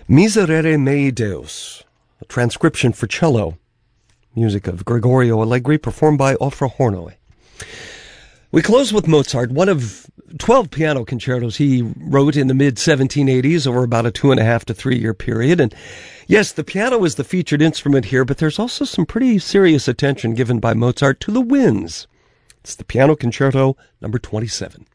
Miserere mei Deus, a transcription for cello, music of Gregorio Allegri, performed by Ofra Hornoy. We close with Mozart, one of 12 piano concertos he wrote in the mid-1780s over about a 2.5 to 3 year period. And yes, the piano is the featured instrument here, but there's also some pretty serious attention given by Mozart to the winds. It's the Piano Concerto number 27.